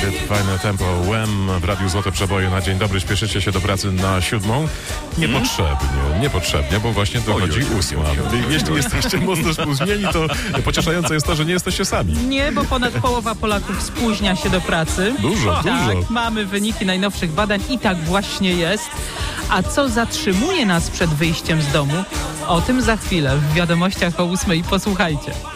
fajne tempo. Wham w Radiu Złote Przeboje na dzień dobry. Śpieszycie się do pracy na 7? Niepotrzebnie, bo właśnie dochodzi 8. Jeśli jesteście mocno spóźnieni, to pocieszające jest to, że nie jesteście sami. Nie, bo ponad połowa Polaków spóźnia się do pracy. Dużo. Mamy wyniki najnowszych badań i tak właśnie jest. A co zatrzymuje nas przed wyjściem z domu? O tym za chwilę w wiadomościach o 8:00. Posłuchajcie.